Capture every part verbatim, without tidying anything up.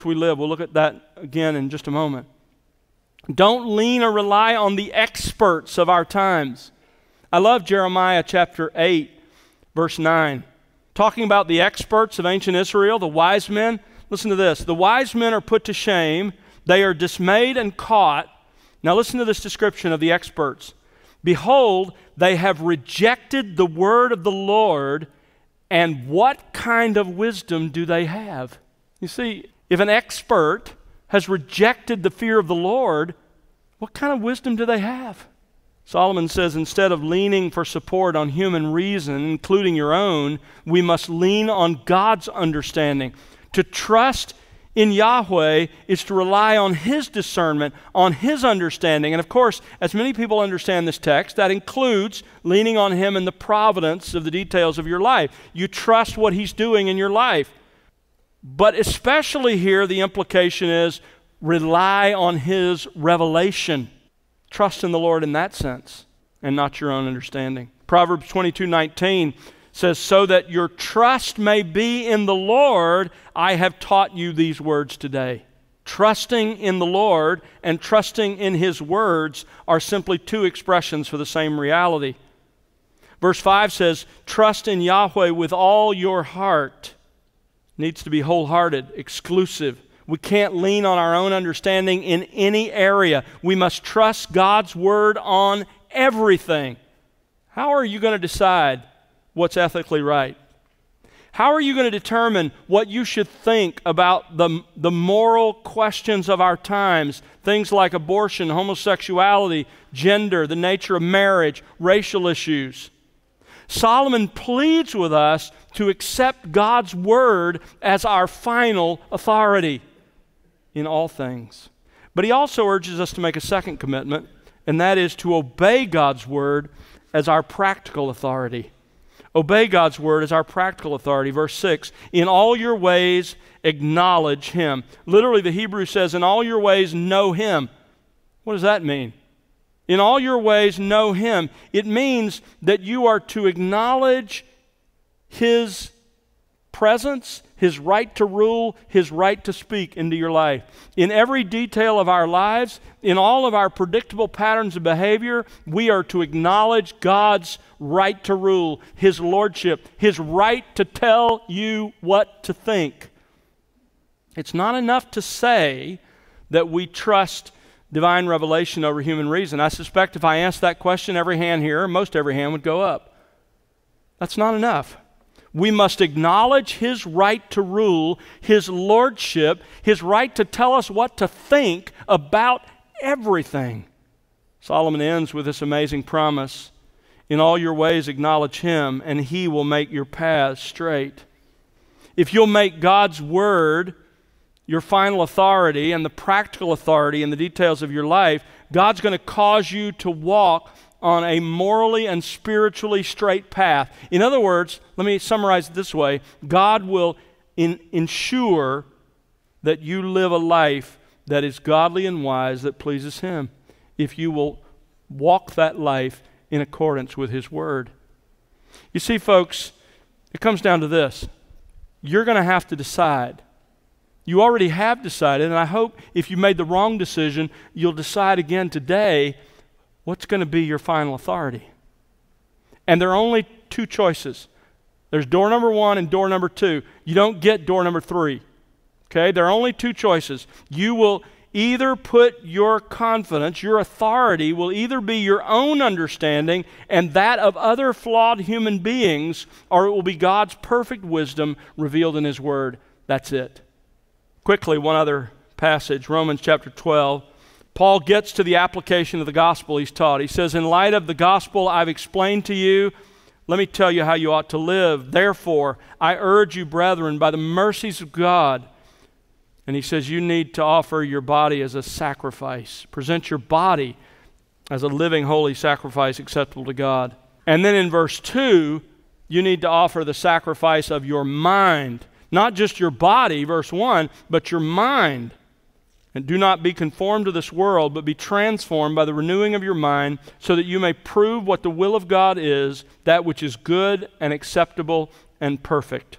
we live. We'll look at that again in just a moment. Don't lean or rely on the experts of our times. I love Jeremiah chapter eight, verse nine. Talking about the experts of ancient Israel, the wise men. Listen to this. The wise men are put to shame. They are dismayed and caught. Now listen to this description of the experts. Behold, they have rejected the word of the Lord, and what kind of wisdom do they have? You see, if an expert has rejected the fear of the Lord, what kind of wisdom do they have? Solomon says, instead of leaning for support on human reason, including your own, we must lean on God's understanding. To trust in Yahweh is to rely on His discernment, on His understanding. And of course, as many people understand this text, that includes leaning on Him in the providence of the details of your life. You trust what He's doing in your life. But especially here, the implication is rely on His revelation. Trust in the Lord in that sense, and not your own understanding. Proverbs twenty-two nineteen says, so that your trust may be in the Lord, I have taught you these words today. Trusting in the Lord and trusting in His words are simply two expressions for the same reality. Verse five says, trust in Yahweh with all your heart. It needs to be wholehearted, exclusive. We can't lean on our own understanding in any area. We must trust God's word on everything. How are you going to decide what's ethically right? How are you going to determine what you should think about the, the moral questions of our times? Things like abortion, homosexuality, gender, the nature of marriage, racial issues. Solomon pleads with us to accept God's word as our final authority in all things. But he also urges us to make a second commitment, and that is to obey God's word as our practical authority. Obey God's word as our practical authority. Verse six, in all your ways acknowledge Him. Literally, the Hebrew says, in all your ways know Him. What does that mean? In all your ways know Him. It means that you are to acknowledge His presence, His right to rule, His right to speak into your life. In every detail of our lives, in all of our predictable patterns of behavior, we are to acknowledge God's right to rule, His lordship, His right to tell you what to think. It's not enough to say that we trust divine revelation over human reason. I suspect if I asked that question, every hand here, most every hand would go up. That's not enough. We must acknowledge His right to rule, His lordship, His right to tell us what to think about everything. Solomon ends with this amazing promise. In all your ways acknowledge Him, and He will make your paths straight. If you'll make God's word your final authority and the practical authority in the details of your life, God's going to cause you to walk on a morally and spiritually straight path. In other words, let me summarize it this way. God will in, ensure that you live a life that is godly and wise, that pleases Him, if you will walk that life in accordance with His word. You see, folks, it comes down to this. You're going to have to decide. You already have decided, and I hope if you made the wrong decision, you'll decide again today what's going to be your final authority. And there are only two choices. There's door number one and door number two. You don't get door number three. Okay? There are only two choices. You will either put your confidence, your authority will either be your own understanding and that of other flawed human beings, or it will be God's perfect wisdom revealed in His word. That's it. Quickly, one other passage, Romans chapter twelve. Paul gets to the application of the gospel he's taught. He says, in light of the gospel I've explained to you, let me tell you how you ought to live. Therefore, I urge you, brethren, by the mercies of God. And he says you need to offer your body as a sacrifice. Present your body as a living, holy sacrifice acceptable to God. And then in verse two, you need to offer the sacrifice of your mind. Not just your body, verse one, but your mind. And do not be conformed to this world, but be transformed by the renewing of your mind, so that you may prove what the will of God is, that which is good and acceptable and perfect.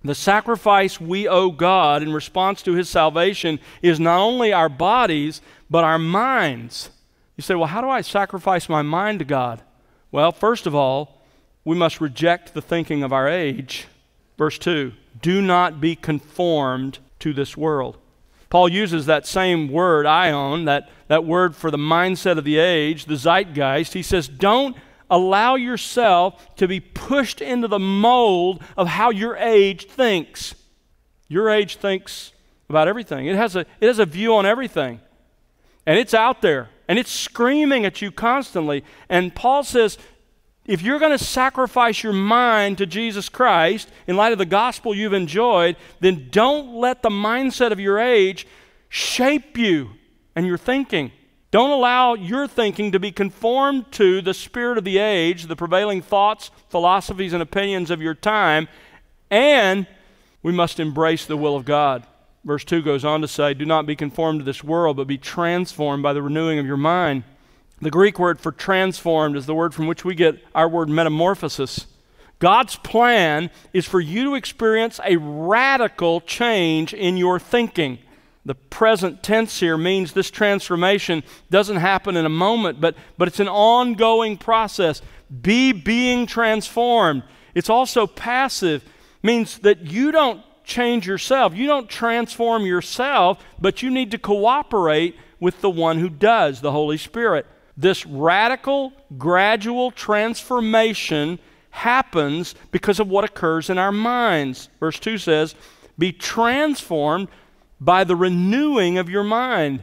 The sacrifice we owe God in response to His salvation is not only our bodies, but our minds. You say, well, how do I sacrifice my mind to God? Well, first of all, we must reject the thinking of our age. Verse two, do not be conformed to this world. Paul uses that same word, aion, that, that word for the mindset of the age, the zeitgeist. He says, don't allow yourself to be pushed into the mold of how your age thinks. Your age thinks about everything. It has a, it has a view on everything. And it's out there. And it's screaming at you constantly. And Paul says, if you're going to sacrifice your mind to Jesus Christ in light of the gospel you've enjoyed, then don't let the mindset of your age shape you and your thinking. Don't allow your thinking to be conformed to the spirit of the age, the prevailing thoughts, philosophies, and opinions of your time, and we must embrace the will of God. Verse two goes on to say, do not be conformed to this world, but be transformed by the renewing of your mind. The Greek word for transformed is the word from which we get our word metamorphosis. God's plan is for you to experience a radical change in your thinking. The present tense here means this transformation doesn't happen in a moment, but, but it's an ongoing process. Be being transformed. It's also passive, means that you don't change yourself. You don't transform yourself, but you need to cooperate with the one who does, the Holy Spirit. This radical, gradual transformation happens because of what occurs in our minds. Verse two says, be transformed by the renewing of your mind.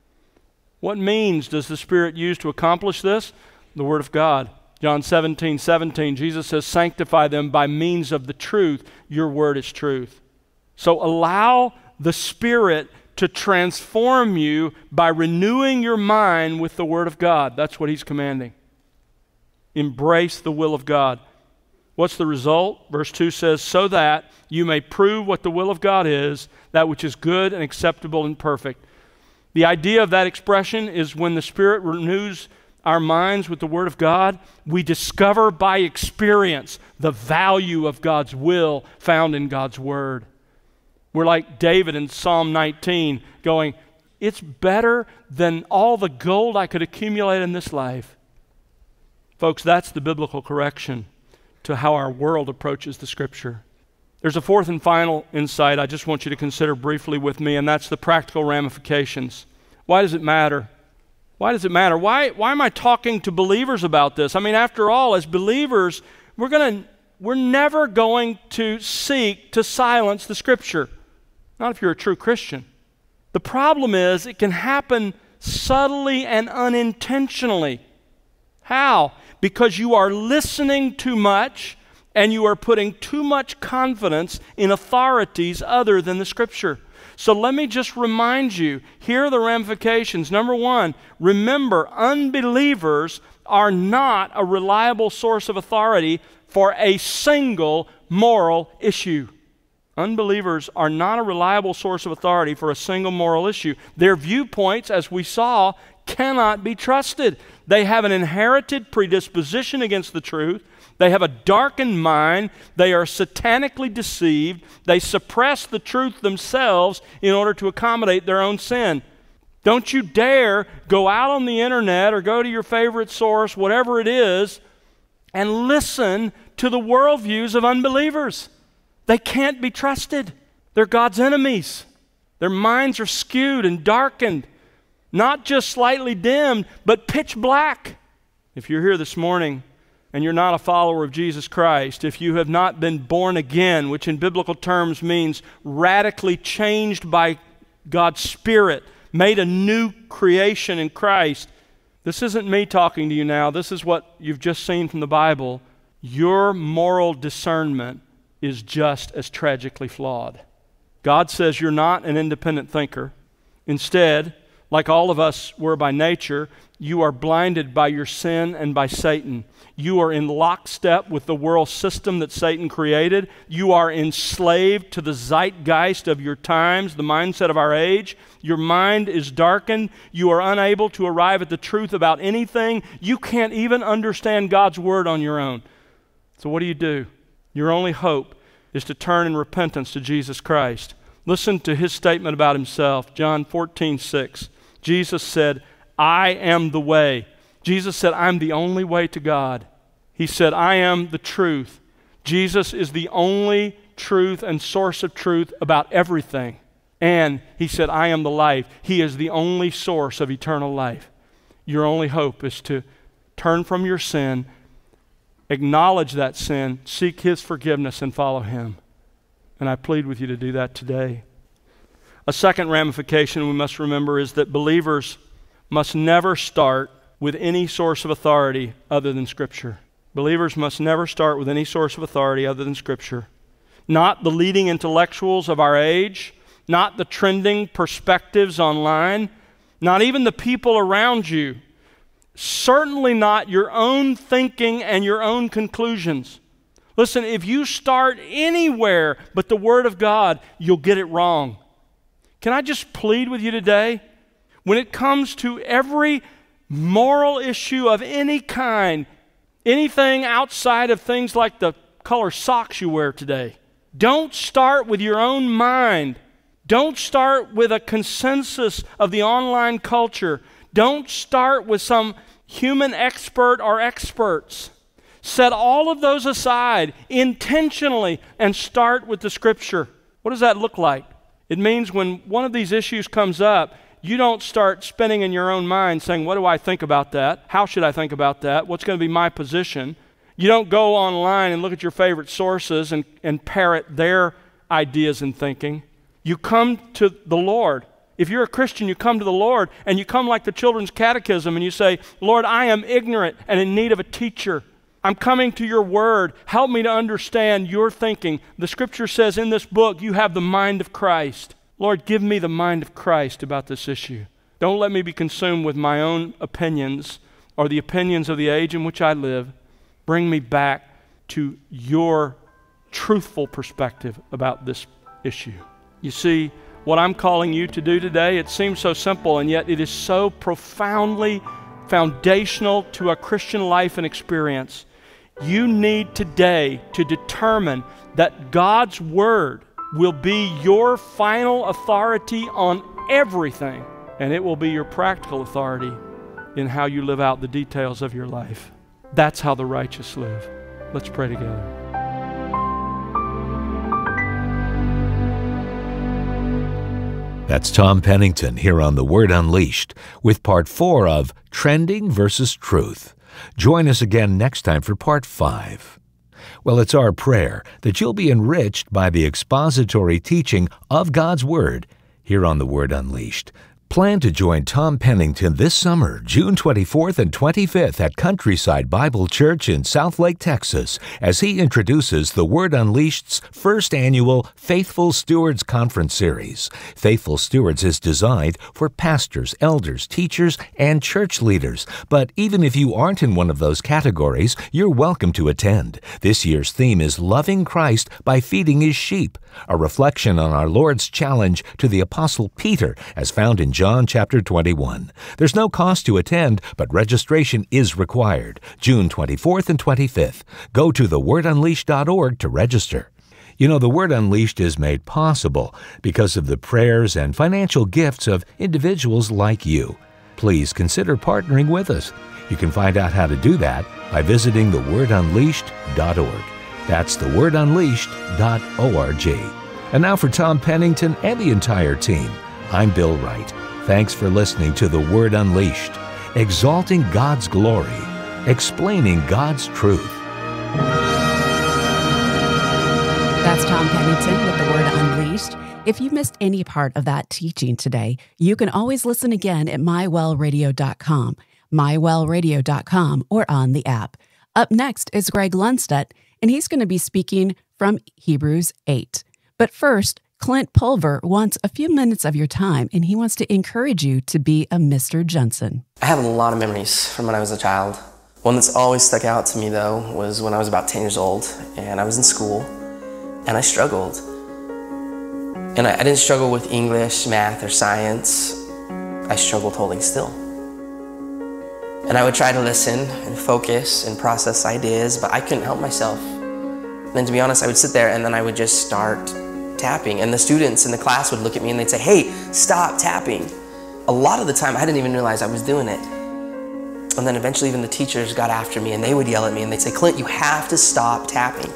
What means does the Spirit use to accomplish this? The Word of God. John seventeen, seventeen, Jesus says, sanctify them by means of the truth. Your word is truth. So allow the Spirit to transform you by renewing your mind with the Word of God. That's what He's commanding. Embrace the will of God. What's the result? Verse two says, so that you may prove what the will of God is, that which is good and acceptable and perfect. The idea of that expression is when the Spirit renews our minds with the Word of God, we discover by experience the value of God's will found in God's Word. We're like David in Psalm nineteen going, it's better than all the gold I could accumulate in this life. Folks, that's the biblical correction to how our world approaches the Scripture. There's a fourth and final insight I just want you to consider briefly with me, and that's the practical ramifications. Why does it matter? Why does it matter? Why, why am I talking to believers about this? I mean, after all, as believers, we're going to, we're never going to seek to silence the Scripture. Not if you're a true Christian. The problem is it can happen subtly and unintentionally. How? Because you are listening too much and you are putting too much confidence in authorities other than the Scripture. So let me just remind you, here are the ramifications. Number one, remember, unbelievers are not a reliable source of authority for a single moral issue. Unbelievers are not a reliable source of authority for a single moral issue. Their viewpoints, as we saw, cannot be trusted. They have an inherited predisposition against the truth. They have a darkened mind. They are satanically deceived. They suppress the truth themselves in order to accommodate their own sin. Don't you dare go out on the internet or go to your favorite source, whatever it is, and listen to the worldviews of unbelievers. They can't be trusted. They're God's enemies. Their minds are skewed and darkened, not just slightly dimmed, but pitch black. If you're here this morning and you're not a follower of Jesus Christ, if you have not been born again, which in biblical terms means radically changed by God's Spirit, made a new creation in Christ, this isn't me talking to you now. This is what you've just seen from the Bible. Your moral discernment is just as tragically flawed. God says you're not an independent thinker. Instead, like all of us were by nature, you are blinded by your sin and by Satan. You are in lockstep with the world system that Satan created. You are enslaved to the zeitgeist of your times, the mindset of our age. Your mind is darkened. You are unable to arrive at the truth about anything. You can't even understand God's Word on your own. So what do you do? Your only hope is to turn in repentance to Jesus Christ. Listen to his statement about himself, John fourteen six. Jesus said, I am the way. Jesus said, I'm the only way to God. He said, I am the truth. Jesus is the only truth and source of truth about everything. And he said, I am the life. He is the only source of eternal life. Your only hope is to turn from your sin, acknowledge that sin, seek his forgiveness, and follow him. And I plead with you to do that today. A second ramification we must remember is that believers must never start with any source of authority other than Scripture. Believers must never start with any source of authority other than Scripture. Not the leading intellectuals of our age, not the trending perspectives online, not even the people around you. Certainly not your own thinking and your own conclusions. Listen, if you start anywhere but the Word of God, you'll get it wrong. Can I just plead with you today? When it comes to every moral issue of any kind, anything outside of things like the color socks you wear today, don't start with your own mind. Don't start with a consensus of the online culture. Don't start with some human expert or experts. Set all of those aside intentionally and start with the Scripture. What does that look like? It means when one of these issues comes up, you don't start spinning in your own mind saying, what do I think about that? How should I think about that? What's going to be my position? You don't go online and look at your favorite sources and, and parrot their ideas and thinking. You come to the Lord. If you're a Christian, you come to the Lord and you come like the children's catechism and you say, Lord, I am ignorant and in need of a teacher. I'm coming to your word. Help me to understand your thinking. The Scripture says in this book, you have the mind of Christ. Lord, give me the mind of Christ about this issue. Don't let me be consumed with my own opinions or the opinions of the age in which I live. Bring me back to your truthful perspective about this issue. You see, what I'm calling you to do today, it seems so simple, and yet it is so profoundly foundational to a Christian life and experience. You need today to determine that God's Word will be your final authority on everything, and it will be your practical authority in how you live out the details of your life. That's how the righteous live. Let's pray together. That's Tom Pennington here on The Word Unleashed with part four of Trending versus Truth. Join us again next time for part five. Well, it's our prayer that you'll be enriched by the expository teaching of God's Word here on The Word Unleashed. Plan to join Tom Pennington this summer, June twenty-fourth and twenty-fifth at Countryside Bible Church in Southlake, Texas, as he introduces The Word Unleashed's first annual Faithful Stewards Conference Series. Faithful Stewards is designed for pastors, elders, teachers, and church leaders. But even if you aren't in one of those categories, you're welcome to attend. This year's theme is Loving Christ by Feeding His Sheep, a reflection on our Lord's challenge to the Apostle Peter as found in John chapter twenty-one. There's no cost to attend, but registration is required. June twenty-fourth and twenty-fifth. Go to the word unleashed dot org to register. You know, The Word Unleashed is made possible because of the prayers and financial gifts of individuals like you. Please consider partnering with us. You can find out how to do that by visiting the word unleashed dot org. That's the word unleashed dot org. And now for Tom Pennington and the entire team, I'm Bill Wright. Thanks for listening to The Word Unleashed, exalting God's glory, explaining God's truth. That's Tom Pennington with The Word Unleashed. If you missed any part of that teaching today, you can always listen again at my well radio dot com, my well radio dot com, or on the app. Up next is Greg Lundstedt, and he's going to be speaking from Hebrews eight. But first, Clint Pulver wants a few minutes of your time, and he wants to encourage you to be a Mister Johnson. I have a lot of memories from when I was a child. One that's always stuck out to me, though, was when I was about ten years old, and I was in school, and I struggled. And I, I didn't struggle with English, math, or science. I struggled holding still. And I would try to listen and focus and process ideas, but I couldn't help myself. And to be honest, I would sit there and then I would just start tapping. And the students in the class would look at me and they'd say, hey, stop tapping. A lot of the time, I didn't even realize I was doing it. And then eventually even the teachers got after me and they would yell at me and they'd say, Clint, you have to stop tapping.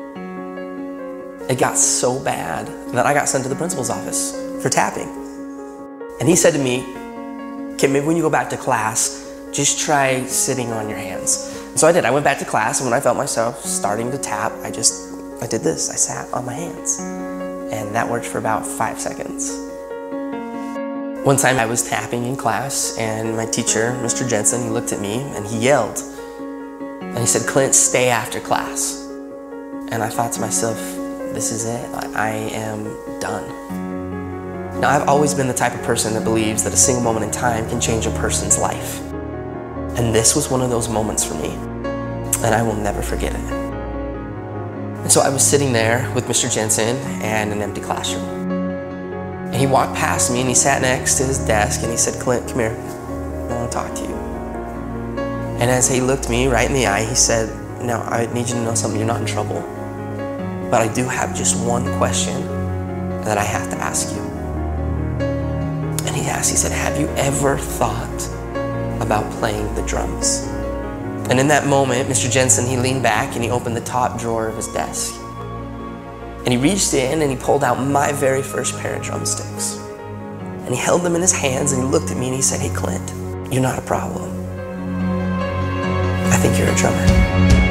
It got so bad that I got sent to the principal's office for tapping. And he said to me, okay, maybe when you go back to class, just try sitting on your hands. And so I did. I went back to class, and when I felt myself starting to tap, I just, I did this. I sat on my hands. And that worked for about five seconds. One time I was tapping in class, and my teacher, Mister Jensen, he looked at me and he yelled. And he said, Clint, stay after class. And I thought to myself, this is it. I am done. Now, I've always been the type of person that believes that a single moment in time can change a person's life. And this was one of those moments for me, and I will never forget it. And so I was sitting there with Mister Jensen and an empty classroom. And he walked past me and he sat next to his desk and he said, Clint, come here, I want to talk to you. And as he looked me right in the eye, he said, now I need you to know something, you're not in trouble. But I do have just one question that I have to ask you. And he asked, he said, have you ever thought about playing the drums? And in that moment, Mister Jensen, he leaned back and he opened the top drawer of his desk. And he reached in and he pulled out my very first pair of drumsticks. And he held them in his hands and he looked at me and he said, hey Clint, you're not a problem. I think you're a drummer.